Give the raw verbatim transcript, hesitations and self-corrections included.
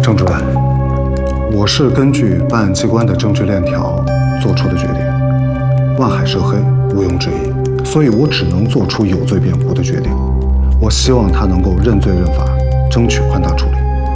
郑主任，我是根据办案机关的证据链条做出的决定，万海涉黑毋庸置疑，所以我只能做出有罪辩护的决定。我希望他能够认罪认罚，争取宽大处理。